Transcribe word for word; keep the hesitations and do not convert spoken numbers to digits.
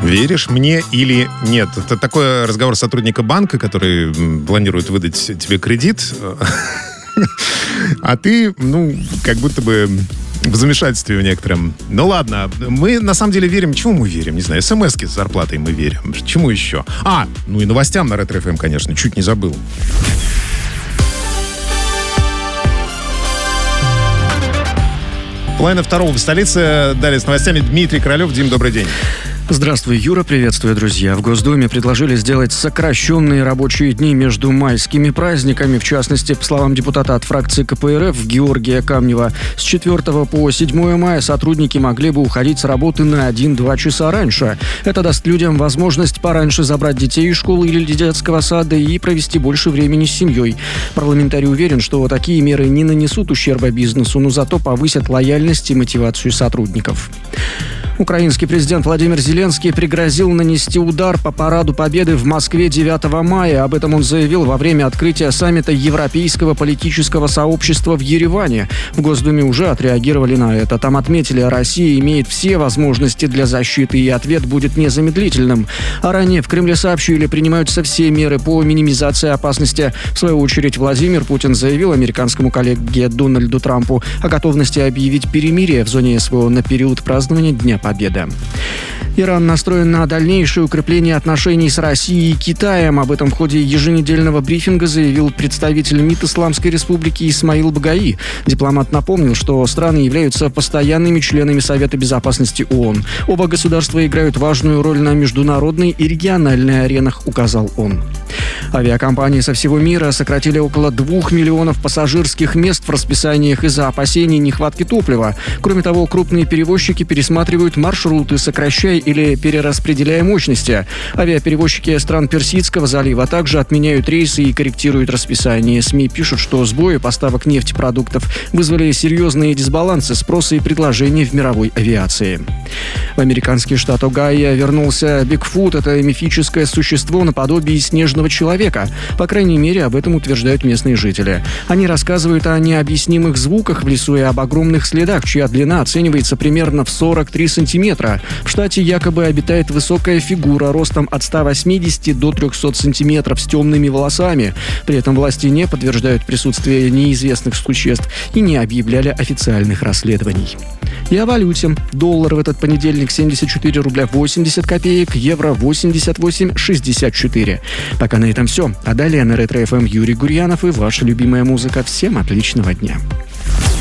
Веришь мне или нет? Это такой разговор сотрудника банка, который планирует выдать тебе кредит, а ты, ну, как будто бы в замешательстве в некотором. Ну ладно, мы на самом деле верим. Чему мы верим? Не знаю, смс-ки с зарплатой мы верим. Чему еще? А, ну и новостям на Ретро эф эм, конечно, чуть не забыл. Половина второго в столице. Далее с новостями Дмитрий Королев. Дим, добрый день. Здравствуй, Юра, приветствую, друзья. В Госдуме предложили сделать сокращенные рабочие дни между майскими праздниками. В частности, по словам депутата от фракции ка пэ эр эф Георгия Камнева, с четвёртого по седьмое мая сотрудники могли бы уходить с работы на один-два часа раньше. Это даст людям возможность пораньше забрать детей из школы или детского сада и провести больше времени с семьей. Парламентарий уверен, что такие меры не нанесут ущерба бизнесу, но зато повысят лояльность и мотивацию сотрудников. Украинский президент Владимир Зеленский пригрозил нанести удар по параду Победы в Москве девятого мая. Об этом он заявил во время открытия саммита Европейского политического сообщества в Ереване. В Госдуме уже отреагировали на это. Там отметили, Россия имеет все возможности для защиты, и ответ будет незамедлительным. А ранее в Кремле сообщили, принимаются все меры по минимизации опасности. В свою очередь, Владимир Путин заявил американскому коллеге Дональду Трампу о готовности объявить перемирие в зоне эс вэ о на период празднования Дня Победы. Победа. Иран настроен на дальнейшее укрепление отношений с Россией и Китаем. Об этом в ходе еженедельного брифинга заявил представитель МИД Исламской Республики Исмаил Багаи. Дипломат напомнил, что страны являются постоянными членами Совета Безопасности ООН. Оба государства играют важную роль на международной и региональной аренах, указал он. Авиакомпании со всего мира сократили около двух миллионов пассажирских мест в расписаниях из-за опасений нехватки топлива. Кроме того, крупные перевозчики пересматривают маршруты, сокращая или перераспределяя мощности. Авиаперевозчики стран Персидского залива также отменяют рейсы и корректируют расписание. СМИ пишут, что сбои поставок нефтепродуктов вызвали серьезные дисбалансы спроса и предложения в мировой авиации. В американский штат Огайо вернулся Бигфут. Это мифическое существо наподобие снежного человека. По крайней мере, об этом утверждают местные жители. Они рассказывают о необъяснимых звуках в лесу и об огромных следах, чья длина оценивается примерно в сорок три сантиметра. В штате якобы обитает высокая фигура ростом от ста восьмидесяти до трехсот сантиметров с темными волосами. При этом власти не подтверждают присутствие неизвестных существ и не объявляли официальных расследований. И о валюте. Доллар в этот понедельник семьдесят четыре рубля восемьдесят копеек, евро восемьдесят восемь шестьдесят четыре. Пока на этом все. А далее на Ретро эф эм Юрий Гурьянов и ваша любимая музыка. Всем отличного дня.